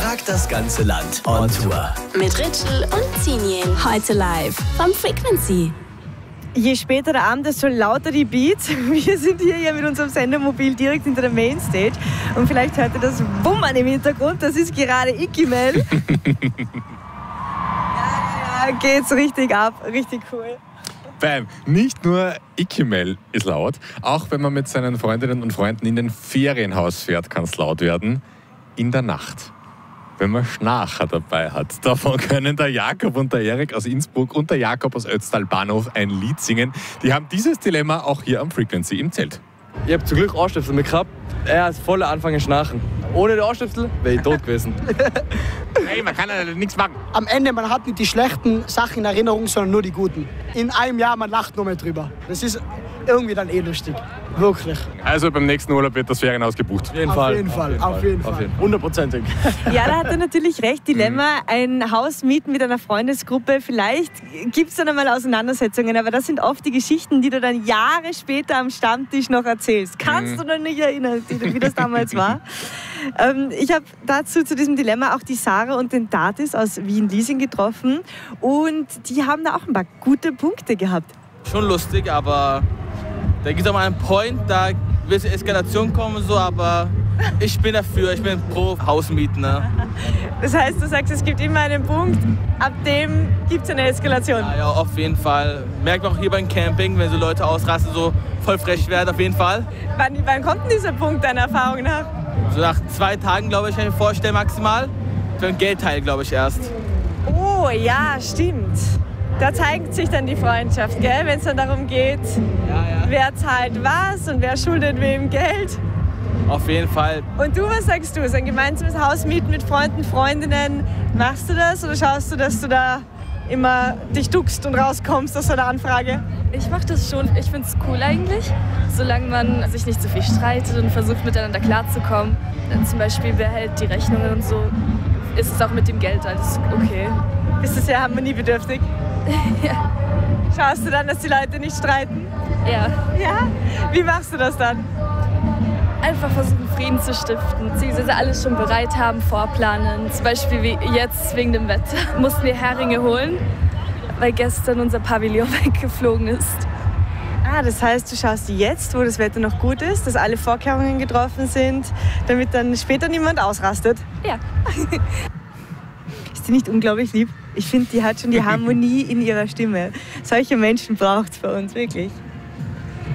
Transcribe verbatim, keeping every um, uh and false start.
fragt das ganze Land on Tour. Mit Ritschl und Xeniel. Heute live vom Frequency. Je später der Abend, desto lauter die Beats. Wir sind hier ja mit unserem Sendermobil direkt hinter der Mainstage. Und vielleicht hört ihr das Wummern im Hintergrund. Das ist gerade Ikimel. ja, ja, geht's richtig ab. Richtig cool. Bam. Nicht nur Ikimel ist laut. Auch wenn man mit seinen Freundinnen und Freunden in den Ferienhaus fährt, kann es laut werden. In der Nacht. Wenn man Schnarcher dabei hat. Davon können der Jakob und der Erik aus Innsbruck und der Jakob aus Ötztal-Bahnhof ein Lied singen. Die haben dieses Dilemma auch hier am Frequency im Zelt. Ich habe zum Glück Ohrstöpsel mit gehabt. Er hat voll angefangen zu schnarchen. Ohne die Ohrstöpsel wäre ich tot gewesen. Hey, man kann ja nichts machen. Am Ende, man hat nicht die schlechten Sachen in Erinnerung, sondern nur die guten. In einem Jahr, man lacht nur mehr drüber. Das ist irgendwie dann eh lustig. Wirklich. Also beim nächsten Urlaub wird das Ferienhaus gebucht. Auf jeden Auf Fall. jeden Fall, auf jeden Fall. Hundertprozentig. Ja, da hat er natürlich recht. Dilemma, ein Haus mieten mit einer Freundesgruppe. Vielleicht gibt es dann einmal Auseinandersetzungen, aber das sind oft die Geschichten, die du dann Jahre später am Stammtisch noch erzählst. Kannst mhm. du dich nicht erinnern, wie das damals war? Ähm, ich habe dazu zu diesem Dilemma auch die Sarah und den Datis aus Wien-Liesing getroffen und die haben da auch ein paar gute Punkte gehabt. Schon lustig, aber da gibt es auch mal einen Point, da wird es Eskalation kommen, so, aber ich bin dafür, ich bin pro Hausmieten. Ne? Das heißt, du sagst, es gibt immer einen Punkt, ab dem gibt es eine Eskalation. Ja, ja, auf jeden Fall. Merkt man auch hier beim Camping, wenn so Leute ausrasten, so voll frech werden, auf jeden Fall. Wann, wann kommt denn dieser Punkt deiner Erfahrung nach? So nach zwei Tagen, glaube ich, kann ich mir vorstellen, maximal. Für ein Geldteil, glaube ich, erst. Oh ja, stimmt. Da zeigt sich dann die Freundschaft, gell? Wenn es dann darum geht, ja, ja. wer zahlt was und wer schuldet wem Geld. Auf jeden Fall. Und du, was sagst du? So ein gemeinsames Haus mieten mit Freunden, Freundinnen. Machst du das oder schaust du, dass du da immer dich duckst und rauskommst aus so einer Anfrage? Ich mache das schon. Ich finde es cool eigentlich, solange man sich nicht so viel streitet und versucht miteinander klarzukommen. Zum Beispiel, wer hält die Rechnungen und so, ist es auch mit dem Geld alles okay. Bist du sehr harmoniebedürftig? Ja. Schaust du dann, dass die Leute nicht streiten? Ja. Ja? Wie machst du das dann? Einfach versuchen, Frieden zu stiften, beziehungsweise alles schon bereit haben, vorplanen. Zum Beispiel wie jetzt wegen dem Wetter mussten wir Heringe holen, weil gestern unser Pavillon weggeflogen ist. Ah, das heißt, du schaust jetzt, wo das Wetter noch gut ist, dass alle Vorkehrungen getroffen sind, damit dann später niemand ausrastet? Ja. Ist die nicht unglaublich lieb? Ich finde, die hat schon die Harmonie in ihrer Stimme. Solche Menschen braucht es bei uns, wirklich.